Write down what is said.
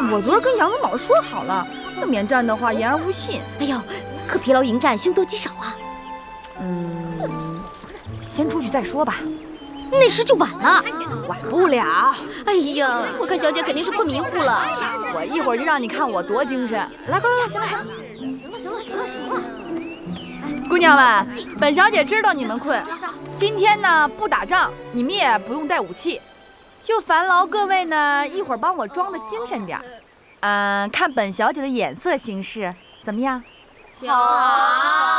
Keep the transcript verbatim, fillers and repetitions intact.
我昨儿跟杨东宝说好了，那免战的话言而无信。 哎呦，可疲劳迎战，凶多吉少啊。 嗯，先出去再说吧。 那时就晚了， 晚不了。 哎呀，我看小姐肯定是困迷糊了。 我一会儿就让你看我多精神。来，快快快，行了行了， 行了行了行了行了。 姑娘们，本小姐知道你们困，今天呢不打仗，你们也不用带武器，就烦劳各位呢一会儿帮我装的精神点。嗯、呃，看本小姐的眼色行事，怎么样？ 好。